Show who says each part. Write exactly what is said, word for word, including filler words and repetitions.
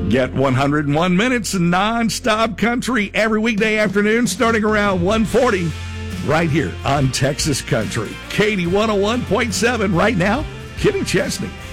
Speaker 1: Get one hundred one minutes of non-stop country every weekday afternoon starting around one forty right here on Texas Country. Katie one oh one point seven right now. Kenny Chesney.